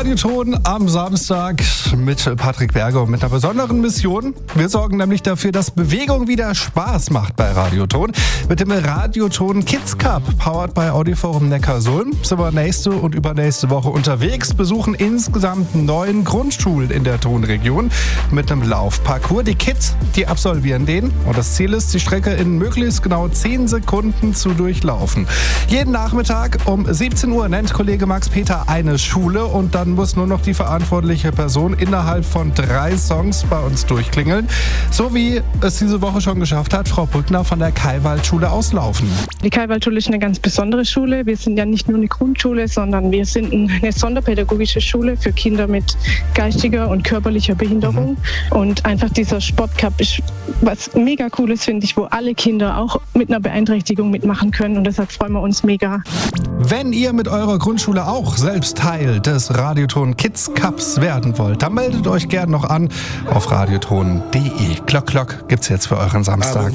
Radioton am Samstag mit Patrick Berger und mit einer besonderen Mission. Wir sorgen nämlich dafür, dass Bewegung wieder Spaß macht bei Radioton. Mit dem Radioton Kids Cup, powered by Audioforum Neckarsulm, sind wir nächste und übernächste Woche unterwegs, besuchen insgesamt 9 Grundschulen in der Tonregion mit einem Laufparcours. Die Kids, die absolvieren den und das Ziel ist, die Strecke in möglichst genau 10 Sekunden zu durchlaufen. Jeden Nachmittag um 17 Uhr nennt Kollege Max Peter eine Schule und dann muss nur noch die verantwortliche Person innerhalb von 3 Songs bei uns durchklingeln. So wie es diese Woche schon geschafft hat, Frau Brückner von der Kaiwaldschule Auslaufen. Die Kaiwaldschule ist eine ganz besondere Schule. Wir sind ja nicht nur eine Grundschule, sondern wir sind eine sonderpädagogische Schule für Kinder mit geistiger und körperlicher Behinderung. Und einfach dieser Sportcup ist was mega Cooles, finde ich, wo alle Kinder auch mit einer Beeinträchtigung mitmachen können. Und deshalb freuen wir uns mega. Wenn ihr mit eurer Grundschule auch selbst Teil des Radioton Kids Cups werden wollt, dann meldet euch gern noch an auf radioton.de. Glock, Glock gibt's jetzt für euren Samstag.